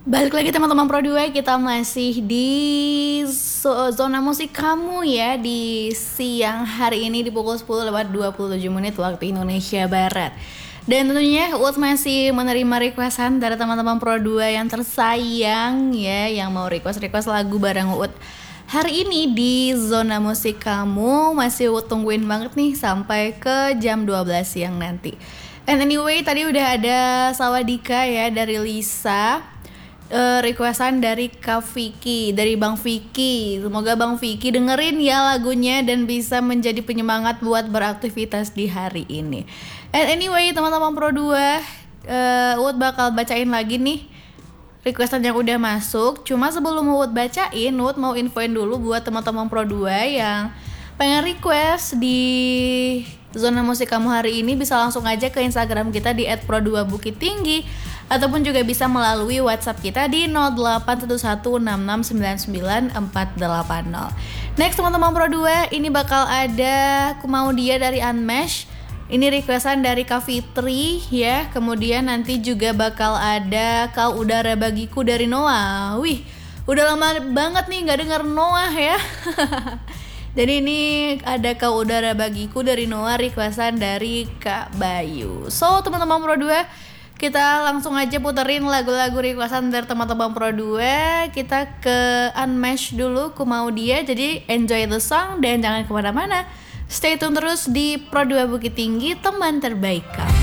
Balik lagi teman-teman Pro 2, kita masih di zona musik kamu ya di siang hari ini di pukul 10 lewat 27 menit waktu Indonesia Barat. Dan tentunya Uut masih menerima requestan dari teman-teman Pro 2 yang tersayang ya, yang mau request lagu bareng Uut. Hari ini di zona musik kamu masih Uut tungguin banget nih sampai ke jam 12 siang nanti. And anyway, tadi udah ada Sawadika ya dari Lisa. Requestan dari Kak Vicky, dari Bang Vicky. Semoga Bang Vicky dengerin ya lagunya dan bisa menjadi penyemangat buat beraktivitas di hari ini. And anyway, teman-teman Pro 2, Uut bakal bacain lagi nih requestan yang udah masuk. Cuma sebelum Uut bacain, Uut mau infoin dulu buat teman-teman Pro 2 yang pengen request di zona musik kamu hari ini, bisa langsung aja ke Instagram kita di @pro2bukittinggi ataupun juga bisa melalui WhatsApp kita di 08116699 Next teman-teman Pro 2, ini bakal ada Ku Mau Dia dari Unmesh. Ini requestan dari Kak Fitri ya. Kemudian nanti juga bakal ada Kau Udara Bagiku dari Noah. Wih, udah lama banget nih gak denger Noah ya. Jadi ini ada Kau Udara Bagiku dari Noah, requestan dari Kak Bayu. So teman-teman Pro 2, kita langsung aja puterin lagu-lagu requestan dari teman-teman Pro 2. Kita ke Unmesh dulu, Ku Mau Dia. Jadi enjoy the song dan jangan kemana-mana. Stay tune terus di Pro 2 Bukit Tinggi, teman terbaik kamu.